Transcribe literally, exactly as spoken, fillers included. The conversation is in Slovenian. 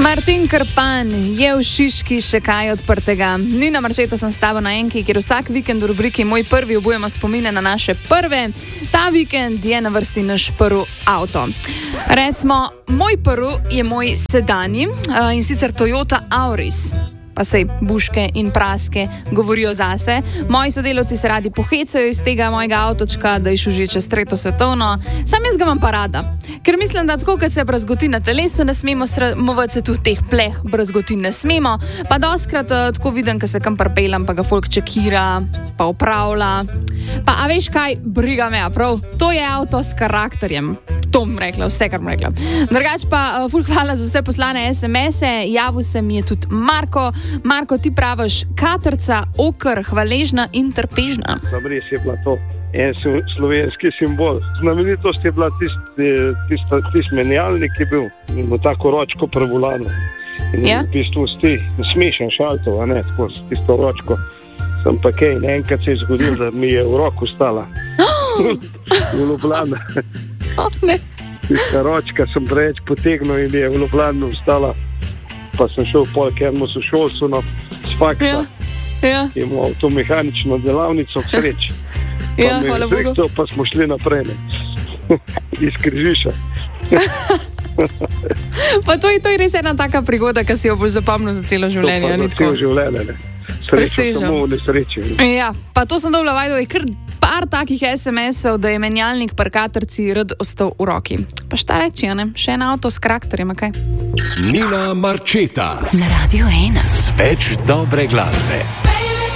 Martin Krpan je v Šiški še kaj odprtega. Nina Marčeta sem s tabo na enki, kjer vsak vikend v rubriki Moj prvi obujemo spomine na naše prve. Ta vikend je na vrsti naš prvi avto. Recimo, moj prvi je moj sedanji in sicer Toyota Auris. Pa sej buške in praske govorijo zase. Moji sodelavci se radi pohecajo iz tega mojega avtočka, da je šel že čez tretjo svetovno. Sam jaz ga imam pa rada. Ker mislim, da tako, kot se brazgoti na telesu, ne smemo sramovati se tudi teh pleh brazgoti ne smemo. Pa doskrat uh, tako vidim, ko se kam pripeljem, pa ga folk čekira, pa upravlja. Pa a veš kaj, briga me, prav? To je avto s karakterjem. To bom rekla, vse, kar bom rekla. Drugač pa, uh, ful hvala za vse poslane es em ese. Javil se mi je tudi Marko. Marko, ti praviš katrca, okr, hvaležna in trpežna. Res je bila to en slovenski simbol. Znamenitost je bila tisti tist, tist menjalnik, ki je bil in bo tako ročko prevolano. In ja? V bistvu sti smešen šaltov, a ne, tako s tisto ročko. Sem pa kaj, enkrat se je zgodil, da mi je v roku stala. V Ljubljani. Oh, ne. Tista ročka sem preveč potegnil in mi je v Ljubljani stala. Pa sem šel pol k enemu sošolcu s faksa, ja, ja. ki ima avtomehanično delavnico v Sreči. Pa ja, hvala Bogu. Pa smo šli naprej, iz Križiša. Pa to je, to je res ena taka prigoda, ki si jo boš zapomnil za celo življenje. To pa za celo življenje, ne. Srečo samo v nesreči. Ja, pa to sem dobila vajdo, je kar par takih es em esov, da je menjalnik pri katrci rad ostal v roki. Pa šta reči, ne? Še en avto s karakterjem, kaj? Nina Marčeta na Radio ena. Z več dobre glasbe.